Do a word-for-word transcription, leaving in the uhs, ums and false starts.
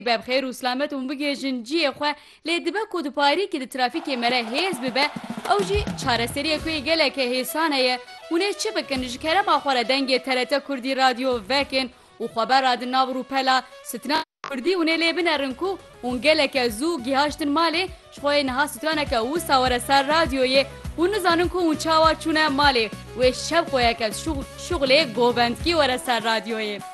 بخیر و سلامت و بگیجن جیه خواه لیدبه کدوپاری که دی ترافیکی مره هیز ببه او جی چاره سریه کوی گله که هیسانه یه اونه چه بکن جکره ما خواه دنگی ترته کردی رادیو وکن و خبر راد ناو رو پلا ستنا کردی اونه لی بنرن کو اون گله که زو گیهاشتن مالی شخواه نها ستانه که او ساوره سر رادیویه و نزانن که اون چاوا چونه مالی و شب خواه که شغل گوبندکی وره سر رادیویه